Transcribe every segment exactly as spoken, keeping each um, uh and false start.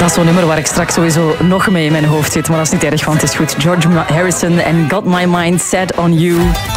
Dat is zo'n nummer waar ik straks sowieso nog mee in mijn hoofd zit. Maar dat is niet erg, want het is goed. George Harrison en Got My Mind Set On You.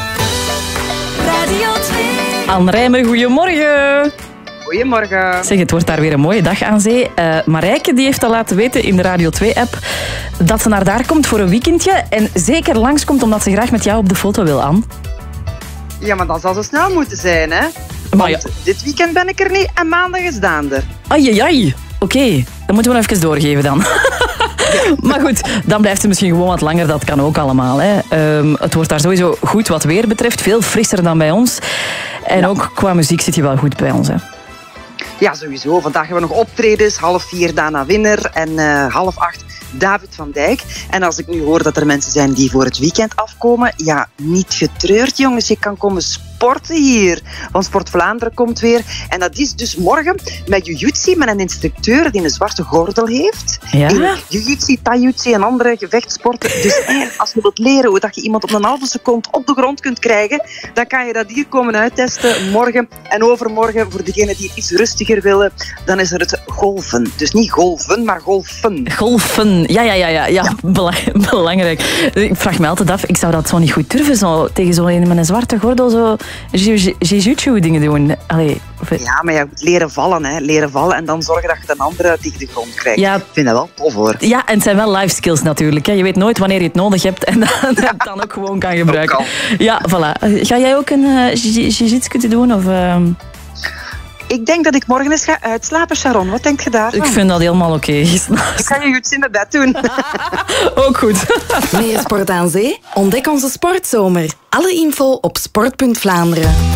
Radio twee. Anne Rijmen, goedemorgen. Goedemorgen. Zeg, het wordt daar weer een mooie dag aan zee. Uh, Marijke die heeft al laten weten in de Radio twee-app dat ze naar daar komt voor een weekendje. En zeker langskomt omdat ze graag met jou op de foto wil, Anne. Ja, maar dat zal zo snel moeten zijn, hè? Maar ja. Want dit weekend ben ik er niet en maandag is Daan er. Ai, ai. Oké, okay. Dan moeten we even doorgeven dan. Maar goed, dan blijft het misschien gewoon wat langer. Dat kan ook allemaal. Hè. Um, het wordt daar sowieso goed wat weer betreft. Veel frisser dan bij ons. En ja. Ook qua muziek zit je wel goed bij ons, hè. Ja, sowieso. Vandaag hebben we nog optredens. Half vier Dana Winner en uh, half acht David van Dijk. En als ik nu hoor dat er mensen zijn die voor het weekend afkomen, ja, niet getreurd, jongens. Je kan komen sporten hier. Want Sport Vlaanderen komt weer. En dat is dus morgen met jiu-jitsu, met een instructeur die een zwarte gordel heeft. Ja? Jiu-jitsu, taijutsu en andere gevechtsporten. Dus eh, als je wilt leren hoe dat je iemand op een halve seconde op de grond kunt krijgen, dan kan je dat hier komen uittesten morgen en overmorgen. Voor degenen die het iets rustiger willen, dan is er het golfen. Dus niet golven, maar golfen. Golfen. Ja, ja, ja, ja, ja. Belang, belangrijk. Ik vraag me altijd af, ik zou dat zo niet goed durven, zo, tegen zo'n met een zwarte gordel zo jiu-jitsu dingen doen. Allee, of... Ja, maar je moet leren vallen, hè. Leren vallen en dan zorgen dat je een andere tegen de grond krijgt. Ja. Ik vind dat wel tof, hoor. Ja, en het zijn wel life skills natuurlijk. Hè. Je weet nooit wanneer je het nodig hebt en dat je het dan ook gewoon kan gebruiken. Kan. Ja, voilà. Ga jij ook een uh, jiu-jitsu doen? Of... Uh... Ik denk dat ik morgen eens ga uitslapen, Sharon. Wat denk je daarvan? Ik vind dat helemaal oké. Okay. Ik ga je iets in mijn bed doen. Ook goed. Meer sport aan zee? Ontdek onze sportzomer. Alle info op sport punt Vlaanderen.